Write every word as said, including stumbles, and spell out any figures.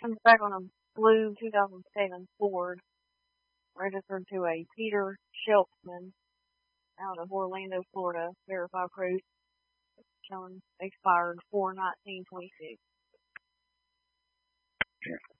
Comes back on a blue two thousand seven Ford, registered to a Peter Sheltman out of Orlando, Florida. Verify proof showing expired four nineteen twenty-six.